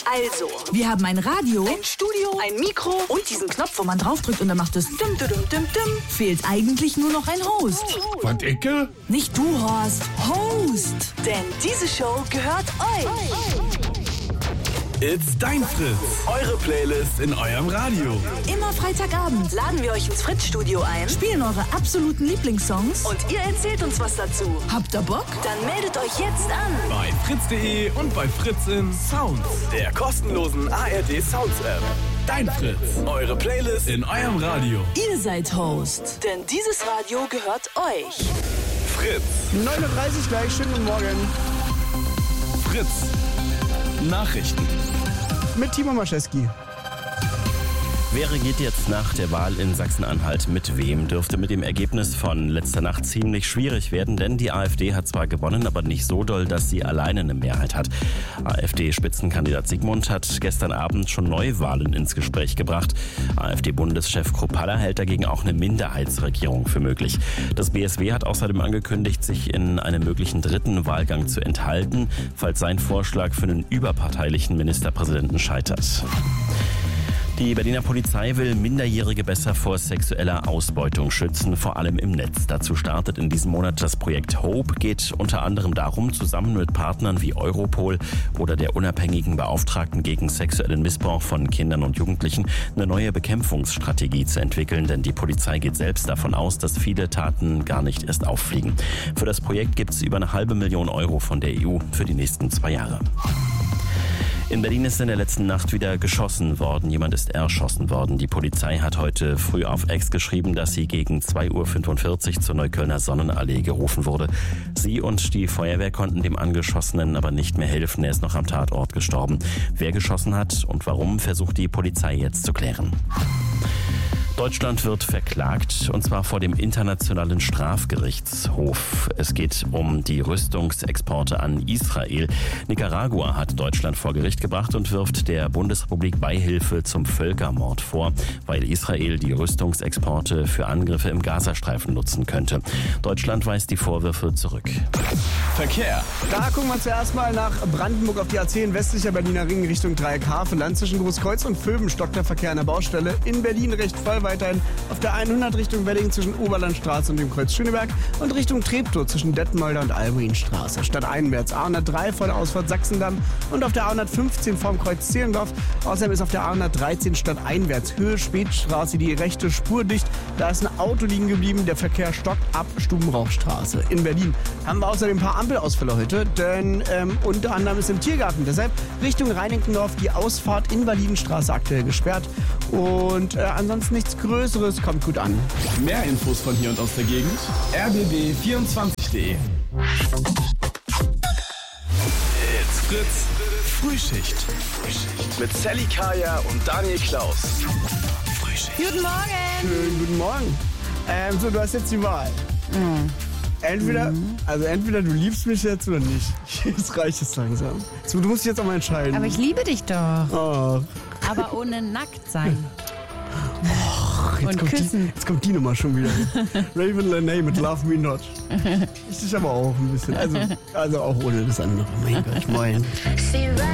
Also, Wir haben ein Radio, ein Studio, ein Mikro und diesen Knopf, wo man draufdrückt und dann macht es dum dum dum dum. Fehlt eigentlich nur noch ein Host. Was, Ecke? Nicht du, Horst. Host. Denn diese Show gehört euch. It's dein Fritz. Eure Playlist in eurem Radio. Immer Freitagabend. Laden wir euch ins Fritz-Studio ein Spielen eure absoluten Lieblingssongs. und ihr erzählt uns was dazu. Habt ihr Bock? Dann meldet euch jetzt an. Bei fritz.de und bei Fritzin Sounds, der kostenlosen ARD Sounds App. Dein Fritz. Eure Playlist in eurem Radio. Ihr seid Host. Denn dieses Radio gehört euch. Fritz. 9:30 Uhr gleich, schönen guten Morgen. Fritz. Nachrichten. Mit Timo Maschewski. Wer regiert jetzt nach der Wahl in Sachsen-Anhalt mit wem? Dürfte mit dem Ergebnis von letzter Nacht ziemlich schwierig werden, denn die AfD hat zwar gewonnen, aber nicht so doll, dass sie alleine eine Mehrheit hat. AfD-Spitzenkandidat Sigmund hat gestern Abend schon Neuwahlen ins Gespräch gebracht. AfD-Bundeschef Kruppalla hält dagegen auch eine Minderheitsregierung für möglich. Das BSW hat außerdem angekündigt, sich in einem möglichen dritten Wahlgang zu enthalten, falls sein Vorschlag für einen überparteilichen Ministerpräsidenten scheitert. Die Berliner Polizei will Minderjährige besser vor sexueller Ausbeutung schützen, vor allem im Netz. Dazu startet in diesem Monat das Projekt HOPE. Geht unter anderem darum, zusammen mit Partnern wie Europol oder der unabhängigen Beauftragten gegen sexuellen Missbrauch von Kindern und Jugendlichen eine neue Bekämpfungsstrategie zu entwickeln. Denn die Polizei geht selbst davon aus, dass viele Taten gar nicht erst auffliegen. Für das Projekt gibt es über 500.000 Euro von der EU für die nächsten 2 Jahre. In Berlin ist in der letzten Nacht wieder geschossen worden. Jemand ist erschossen worden. Die Polizei hat heute früh auf X geschrieben, dass sie gegen 2:45 Uhr zur Neuköllner Sonnenallee gerufen wurde. Sie und die Feuerwehr konnten dem Angeschossenen aber nicht mehr helfen. Er ist noch am Tatort gestorben. Wer geschossen hat und warum, versucht die Polizei jetzt zu klären. Deutschland wird verklagt, und zwar vor dem Internationalen Strafgerichtshof. Es geht um die Rüstungsexporte an Israel. Nicaragua hat Deutschland vor Gericht gebracht und wirft der Bundesrepublik Beihilfe zum Völkermord vor, weil Israel die Rüstungsexporte für Angriffe im Gazastreifen nutzen könnte. Deutschland weist die Vorwürfe zurück. Verkehr. Da gucken wir zuerst mal nach Brandenburg auf die A10 westlicher Berliner Ring Richtung Dreieckhafen. Dann zwischen Großkreuz und Vöben stockt der Verkehr an der Baustelle. In Berlin recht voll, weiterhin auf der 100 Richtung Wedding zwischen Oberlandstraße und dem Kreuz Schöneberg und Richtung Treptow zwischen Detmolder und Albuinstraße. Stadteinwärts A103 vor der Ausfahrt Sachsendamm und auf der A115 vorm Kreuz Zehlendorf. Außerdem ist auf der A113 stadteinwärts Höhe Spätstraße die rechte Spur dicht. Da ist ein Auto liegen geblieben. Der Verkehr stockt ab Stubenrauchstraße. In Berlin haben wir außerdem ein paar Ampelausfälle heute, denn unter anderem ist im Tiergarten deshalb Richtung Reinickendorf die Ausfahrt Invalidenstraße aktuell gesperrt. Und ansonsten nichts Größeres, kommt gut an. Mehr Infos von hier und aus der Gegend. rbb24.de. It's Fritz. Frühschicht. Mit Sally Kaya und Daniel Klaus. Frühschicht. Guten Morgen. Schönen guten Morgen. So, du hast jetzt die Wahl. Entweder du liebst mich jetzt oder nicht. Jetzt reicht es langsam. So, du musst dich jetzt auch mal entscheiden. Aber ich liebe dich doch. Oh. Aber ohne nackt sein. Jetzt Und kommt küssen. Jetzt kommt die Nummer schon wieder. Raven Lenae mit Love Me Not. Ich dich aber auch ein bisschen. Also auch ohne das andere. Mein Gott, moin.